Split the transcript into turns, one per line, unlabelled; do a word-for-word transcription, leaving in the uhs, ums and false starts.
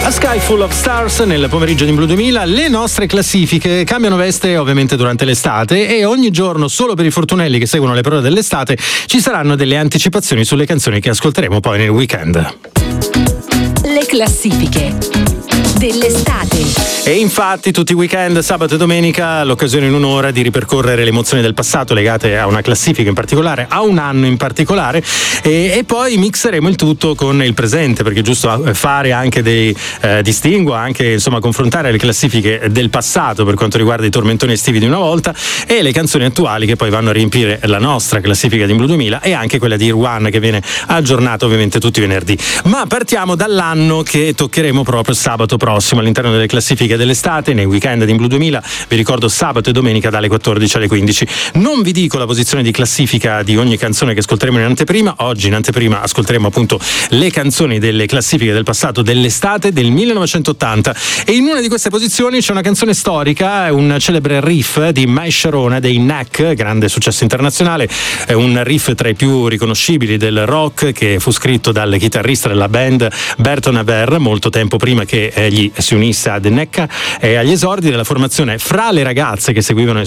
A Sky Full of Stars nel pomeriggio di Blu duemila. Le nostre classifiche cambiano veste ovviamente durante l'estate e ogni giorno, solo per i fortunelli che seguono le parole dell'estate, ci saranno delle anticipazioni sulle canzoni che ascolteremo poi nel weekend.
Le classifiche dell'estate.
E infatti tutti i weekend, sabato e domenica, l'occasione in un'ora di ripercorrere le emozioni del passato legate a una classifica in particolare, a un anno in particolare, e, e poi mixeremo il tutto con il presente, perché è giusto fare anche dei eh, distinguo, anche insomma confrontare le classifiche del passato per quanto riguarda i tormentoni estivi di una volta e le canzoni attuali che poi vanno a riempire la nostra classifica di Blu duemila e anche quella di Irwan, che viene aggiornata ovviamente tutti i venerdì. Ma partiamo dall'anno che toccheremo proprio sabato prossimo all'interno delle classifiche dell'estate nei weekend di Blu duemila. Vi ricordo sabato e domenica dalle quattordici alle quindici. Non vi dico la posizione di classifica di ogni canzone che ascolteremo in anteprima. Oggi in anteprima ascolteremo appunto le canzoni delle classifiche del passato dell'estate del millenovecentottanta, e in una di queste posizioni c'è una canzone storica, un celebre riff di Mai Sharona dei Knack, grande successo internazionale, è un riff tra i più riconoscibili del rock, che fu scritto dal chitarrista della band Berton Haver molto tempo prima che egli si unisse a The Knack, e agli esordi della formazione fra le ragazze che seguivano